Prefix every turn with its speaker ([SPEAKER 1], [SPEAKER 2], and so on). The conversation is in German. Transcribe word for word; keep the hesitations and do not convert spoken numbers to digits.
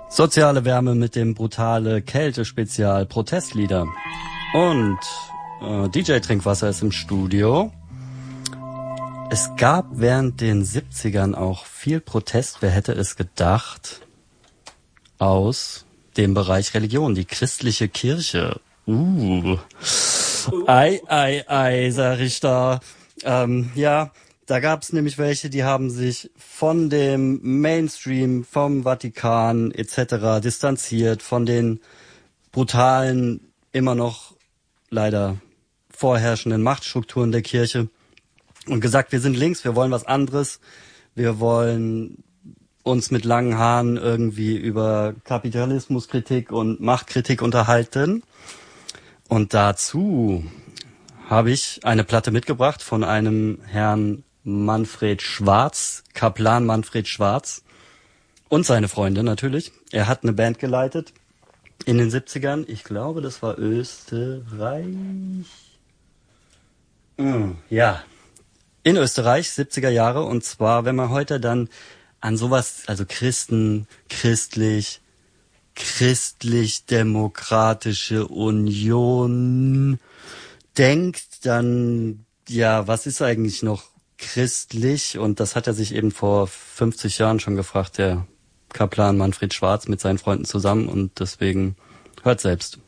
[SPEAKER 1] Soziale Wärme mit dem brutale Kälte-Spezial Protestlieder. Und äh, D J Trinkwasser ist im Studio. Es gab während den siebzigern auch viel Protest, wer hätte es gedacht, aus dem Bereich Religion, die christliche Kirche. Uh, ei, ei, ei, sag ich da. Ähm, ja, da gab es nämlich welche, die haben sich von dem Mainstream, vom Vatikan et cetera distanziert, von den brutalen, immer noch leider vorherrschenden Machtstrukturen der Kirche und gesagt, wir sind links, wir wollen was anderes, wir wollen uns mit langen Haaren irgendwie über Kapitalismuskritik und Machtkritik unterhalten. Und dazu habe ich eine Platte mitgebracht von einem Herrn Manfred Schwarz, Kaplan Manfred Schwarz und seine Freunde natürlich. Er hat eine Band geleitet in den siebzigern. Ich glaube, das war Österreich. Mm, ja, in Österreich, siebziger Jahre. Und zwar, wenn man heute dann an sowas, also Christen, christlich, christlich-demokratische Union denkt, dann, ja, was ist eigentlich noch christlich? Und das hat er sich eben vor fünfzig Jahren schon gefragt, der Kaplan Manfred Schwarz mit seinen Freunden zusammen. Und deswegen hört selbst.